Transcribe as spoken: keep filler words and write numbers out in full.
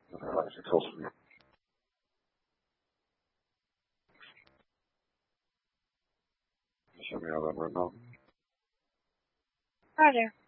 Uh, successfully. Show me all that right now. Roger.